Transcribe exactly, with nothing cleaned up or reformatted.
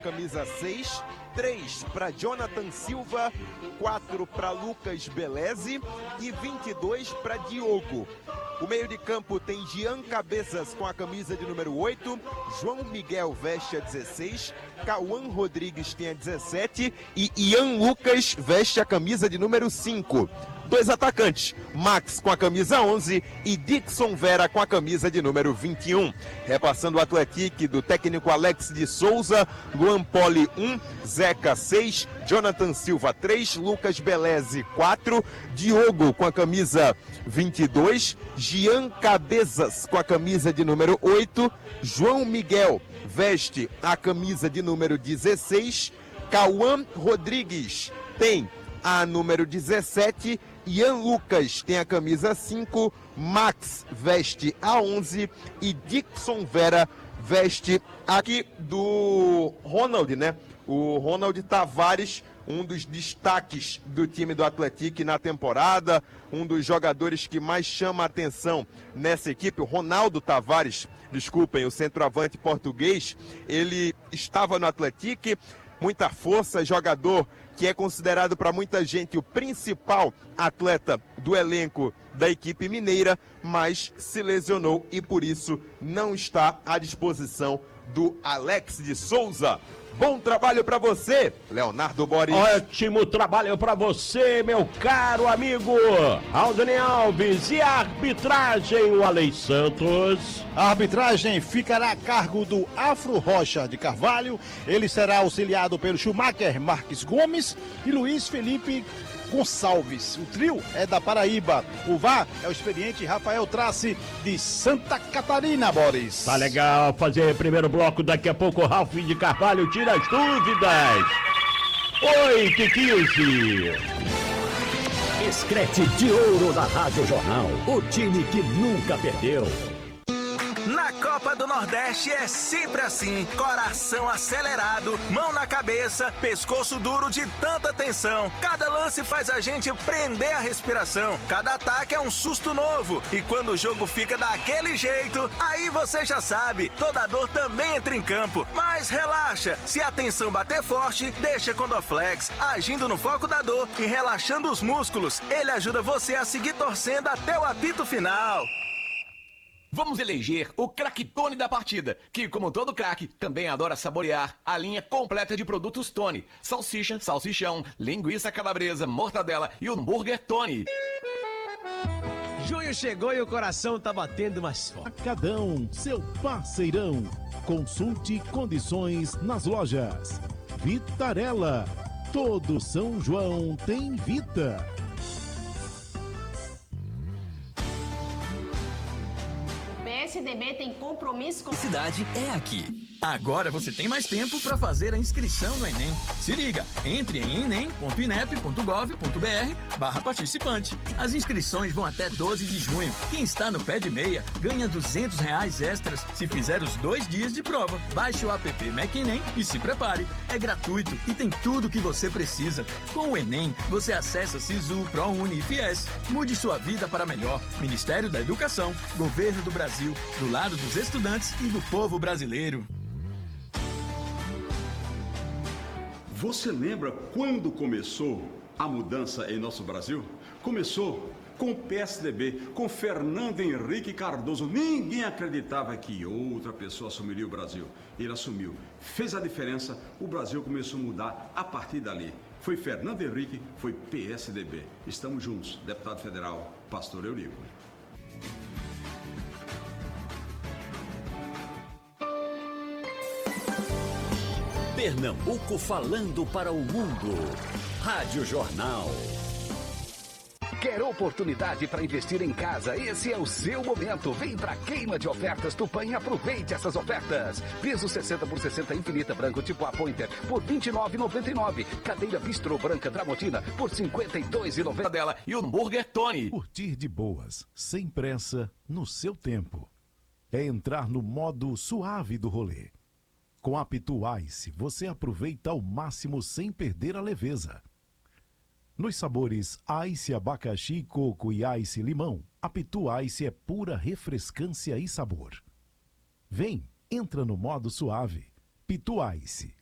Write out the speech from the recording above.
camisa seis, três para Jonathan Silva, quatro para Lucas Beleze e vinte e dois para Diogo. O meio de campo tem Jean Cabeças com a camisa de número oito, João Miguel veste a dezesseis, Cauã Rodrigues tem a dezessete e Ian Lucas veste a camisa de número cinco. Dois atacantes, Max com a camisa onze e Dixon Vera com a camisa de número vinte e um. Repassando o Atlético do técnico Alex de Souza, Luan Poli um, Zeca seis, Jonathan Silva três, Lucas Beleze quatro, Diogo com a camisa vinte e dois, Jean Cabeças com a camisa de número oito, João Miguel veste a camisa de número dezesseis, Cauã Rodrigues tem a número dezessete, Ian Lucas tem a camisa cinco, Max veste a onze e Dixon Vera veste aqui do Ronald, né? O Ronald Tavares, um dos destaques do time do Atlético na temporada, um dos jogadores que mais chama a atenção nessa equipe, o Ronaldo Tavares, desculpem, o centroavante português, ele estava no Atlético, muita força, jogador que é considerado para muita gente o principal atleta do elenco da equipe mineira, mas se lesionou e por isso não está à disposição do Alex de Souza. Bom trabalho para você, Leonardo Boris. Ótimo trabalho para você, meu caro amigo Aldonei Alves. E a arbitragem, o Alei Santos? A arbitragem ficará a cargo do Afro Rocha de Carvalho. Ele será auxiliado pelo Schumacher Marques Gomes e Luiz Felipe Gonçalves. O trio é da Paraíba. O V A R é o experiente Rafael Trace de Santa Catarina, Boris. Tá legal fazer primeiro bloco. Daqui a pouco o Ralf de Carvalho tira as dúvidas. oito e quinze. Escrete de ouro da Rádio Jornal. O time que nunca perdeu. Na Copa do Nordeste é sempre assim, coração acelerado, mão na cabeça, pescoço duro de tanta tensão. Cada lance faz a gente prender a respiração, cada ataque é um susto novo. E quando o jogo fica daquele jeito, aí você já sabe, toda dor também entra em campo. Mas relaxa, se a tensão bater forte, deixa com Dorflex, agindo no foco da dor e relaxando os músculos. Ele ajuda você a seguir torcendo até o apito final. Vamos eleger o craquetone da partida, que, como todo craque, também adora saborear a linha completa de produtos Tony. Salsicha, salsichão, linguiça calabresa, mortadela e hambúrguer Tony. Junho chegou e o coração tá batendo mais forte. Atacadão, seu parceirão. Consulte condições nas lojas. Vitarella, todo São João tem Vita. P S D B tem compromisso com... Cidade é aqui. Agora você tem mais tempo para fazer a inscrição no Enem. Se liga, entre em enem ponto inep ponto gov ponto br barra participante. As inscrições vão até doze de junho. Quem está no pé de meia ganha duzentos reais extras se fizer os dois dias de prova. Baixe o app MacEnem e se prepare. É gratuito e tem tudo o que você precisa. Com o Enem, você acessa Sisu, ProUni e Fies. Mude sua vida para melhor. Ministério da Educação, Governo do Brasil, do lado dos estudantes e do povo brasileiro. Você lembra quando começou a mudança em nosso Brasil? Começou com o P S D B, com Fernando Henrique Cardoso. Ninguém acreditava que outra pessoa assumiria o Brasil. Ele assumiu, fez a diferença, o Brasil começou a mudar a partir dali. Foi Fernando Henrique, foi P S D B. Estamos juntos, deputado federal, Pastor Eurico. Pernambuco falando para o mundo. Rádio Jornal. Quer oportunidade para investir em casa? Esse é o seu momento. Vem para Queima de Ofertas Tupã e aproveite essas ofertas. Piso sessenta por sessenta Infinita Branco tipo A Pointer por vinte e nove reais e noventa e nove centavos. Cadeira Bistro Branca Tramontina por cinquenta e dois reais e noventa centavos. Dela e o hambúrguer Tony. Curtir de boas, sem pressa, no seu tempo. É entrar no modo suave do rolê. Com a Pitu Ice, você aproveita ao máximo sem perder a leveza. Nos sabores Ice Abacaxi, Coco e Ice Limão, a Pitu Ice é pura refrescância e sabor. Vem, entra no modo suave. Pitu Ice.